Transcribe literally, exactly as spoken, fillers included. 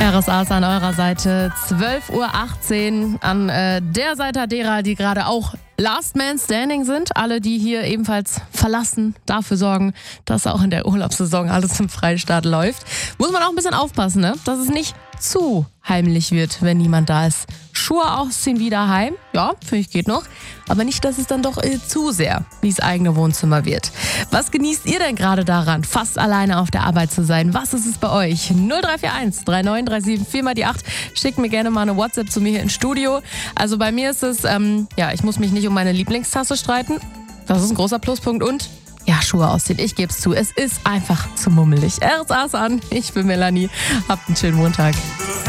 R S A ist an eurer Seite, zwölf Uhr achtzehn an äh, der Seite derer, die gerade auch Last Man Standing sind. Alle, die hier ebenfalls verlassen, dafür sorgen, dass auch in der Urlaubssaison alles im Freistaat läuft. Muss man auch ein bisschen aufpassen, ne? Dass es nicht zu heimlich wird, wenn niemand da ist. Schuhe ausziehen wieder heim, ja, finde ich geht noch. Aber nicht, dass es dann doch äh, zu sehr wie das eigene Wohnzimmer wird. Was genießt ihr denn gerade daran, fast alleine auf der Arbeit zu sein? Was ist es bei euch? null drei vier eins drei neun drei sieben vier mal die acht. Schickt mir gerne mal eine WhatsApp zu mir hier ins Studio. Also bei mir ist es, ähm, ja, ich muss mich nicht um meine Lieblingstasse streiten. Das ist ein großer Pluspunkt. Und ja, Schuhe ausziehen, ich gebe es zu. Es ist einfach zu mummelig. R S A ist an, ich bin Melanie. Habt einen schönen Montag.